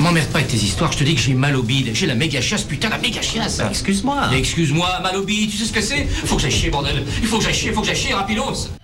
M'emmerde pas avec tes histoires, je te dis que j'ai mal au bide. J'ai la méga chiasse, putain, la méga chiasse. Excuse-moi. Excuse-moi, mal au bide, tu sais ce que c'est? Faut que j'aille chier, bordel. Il faut que j'aille chier, rapidos.